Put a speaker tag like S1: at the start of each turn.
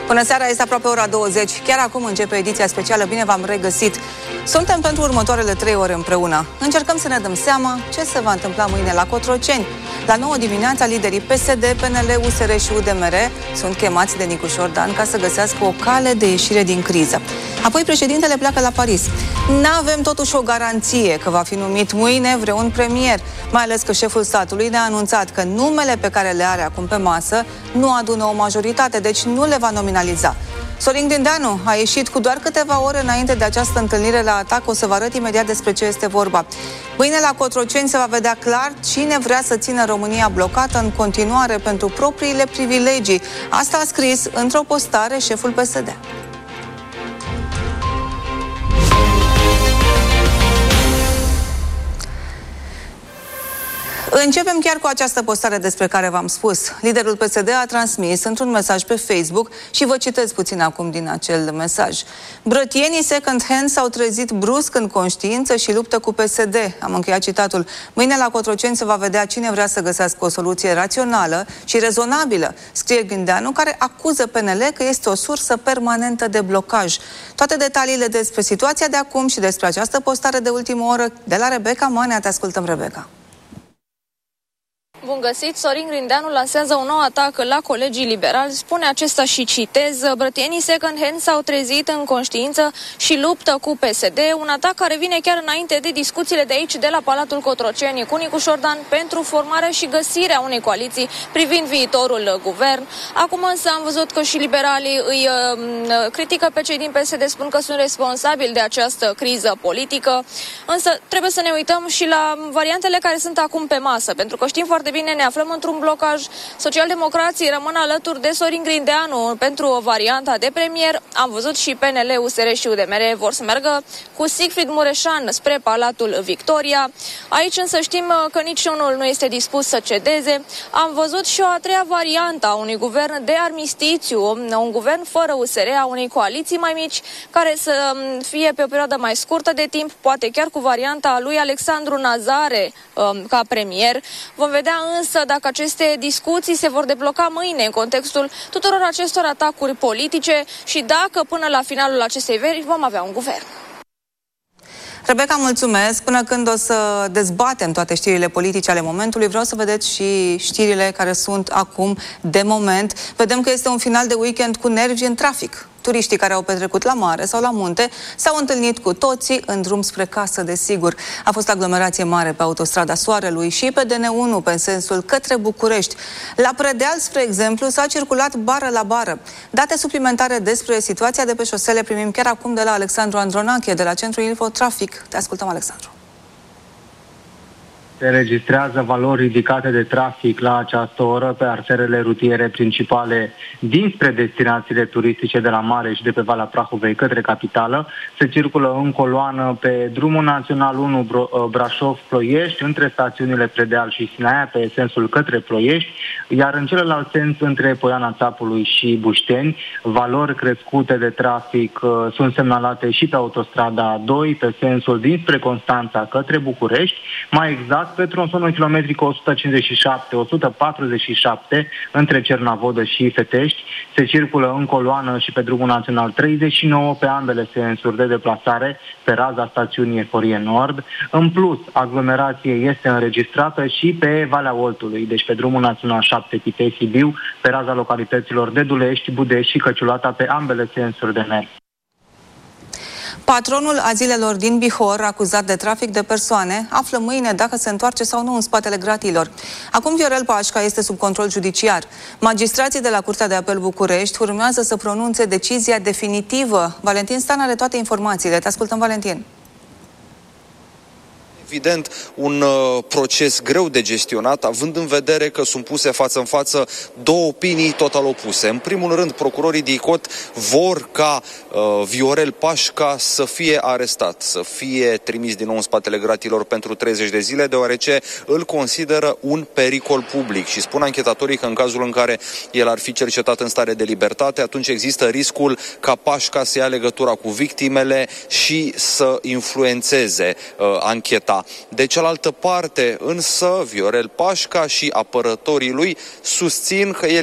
S1: Bună seara, este aproape ora 20. Chiar acum începe ediția specială. Bine v-am regăsit. Suntem pentru următoarele 3 ore împreună. Încercăm să ne dăm seama ce se va întâmpla mâine la Cotroceni. La 9 dimineața, liderii PSD, PNL, USR și UDMR sunt chemați de Nicu Șordan ca să găsească o cale de ieșire din criză. Apoi președintele pleacă la Paris. N-avem totuși o garanție că va fi numit mâine vreun premier, mai ales că șeful statului ne-a anunțat că numele pe care le are acum pe masă nu adună o majoritate, deci nu le va nominaliza. Sorin Grindeanu a ieșit cu doar câteva ore înainte de această întâlnire la atac. O să vă arăt imediat despre ce este vorba. Mâine la Cotroceni se va vedea clar cine vrea să țină România blocată în continuare pentru propriile privilegii. Asta a scris într-o postare șeful PSD. Începem chiar cu această postare despre care v-am spus. Liderul PSD a transmis într-un mesaj pe Facebook și vă citez puțin acum din acel mesaj. Brătienii second hand s-au trezit brusc în conștiință și luptă cu PSD. Am încheiat citatul. Mâine la Cotroceni se va vedea cine vrea să găsească o soluție rațională și rezonabilă, scrie Grindeanu, care acuză PNL că este o sursă permanentă de blocaj. Toate detaliile despre situația de acum și despre această postare de ultimă oră de la Rebecca Manea. Te ascultăm, Rebecca.
S2: Bun găsit, Sorin Grindeanu lansează un nou atac la colegii liberali. Spune acesta și citez: brătienii second hand s-au trezit în conștiință și luptă cu PSD. Un atac care vine chiar înainte de discuțiile de aici, de la Palatul Cotroceni, cu Nicu Șordan pentru formarea și găsirea unei coaliții privind viitorul guvern. Acum însă am văzut că și liberalii îi critică pe cei din PSD, spun că sunt responsabili de această criză politică. Însă trebuie să ne uităm și la variantele care sunt acum pe masă, pentru că știm foarte bine, ne aflăm într-un blocaj. Socialdemocrații rămân alături de Sorin Grindeanu pentru o varianta de premier. Am văzut și PNL, USR și UDMR vor să meargă cu Sigfrid Mureșan spre Palatul Victoria. Aici însă știm că niciunul nu este dispus să cedeze. Am văzut și o a treia variantă a unui guvern de armistițiu, un guvern fără USR, a unei coaliții mai mici, care să fie pe o perioadă mai scurtă de timp, poate chiar cu varianta lui Alexandru Nazare ca premier. Vom vedea însă dacă aceste discuții se vor debloca mâine în contextul tuturor acestor atacuri politice și dacă până la finalul acestei veri vom avea un guvern.
S1: Rebecca, mulțumesc. Până când o să dezbatem toate știrile politice ale momentului, vreau să vedeți și știrile care sunt acum de moment. Vedem că este un final de weekend cu nervi în trafic. Turiștii care au petrecut la mare sau la munte s-au întâlnit cu toții în drum spre casă, desigur. A fost aglomerație mare pe autostrada Soarelui și pe DN1 pe sensul către București. La Predeal, spre exemplu, s-a circulat bară la bară. Date suplimentare despre situația de pe șosele primim chiar acum de la Alexandru Andronache, de la Centrul Infotrafic. Te ascultăm, Alexandru.
S3: Se înregistrează valori ridicate de trafic la această oră pe arterele rutiere principale dinspre destinațiile turistice de la mare și de pe Valea Prahovei către capitală. Se circulă în coloană pe drumul național 1 Brașov-Ploiești, între stațiunile Predeal și Sinaia, pe sensul către Ploiești, iar în celălalt sens, între Poiana Țapului și Bușteni, valori crescute de trafic sunt semnalate și pe autostrada 2, pe sensul dinspre Constanța către București, mai exact pe tronsonul kilometric 157-147 între Cernavodă și Fetești. Se circulă în coloană și pe drumul național 39 pe ambele sensuri de deplasare pe raza stațiunii Eforie Nord. În plus, aglomerație este înregistrată și pe Valea Oltului, deci pe drumul național 7 Pitei-Sibiu, pe raza localităților Dedulești, Budești și Căciulata pe ambele sensuri de mers.
S1: Patronul azilelor din Bihor, acuzat de trafic de persoane, află mâine dacă se întoarce sau nu în spatele gratiilor. Acum Viorel Pașca este sub control judiciar. Magistrații de la Curtea de Apel București urmează să pronunțe decizia definitivă. Valentin Stan are toate informațiile. Te ascultăm, Valentin.
S4: Evident, un proces greu de gestionat, având în vedere că sunt puse față în față două opinii total opuse. În primul rând, procurorii DICOT vor ca Viorel Pașca să fie arestat, să fie trimis din nou în spatele gratilor pentru 30 de zile, deoarece îl consideră un pericol public și spun anchetatorii că în cazul în care el ar fi cercetat în stare de libertate, atunci există riscul ca Pașca să ia legătura cu victimele și să influențeze ancheta. De cealaltă parte, însă, Viorel Pașca și apărătorii lui susțin că el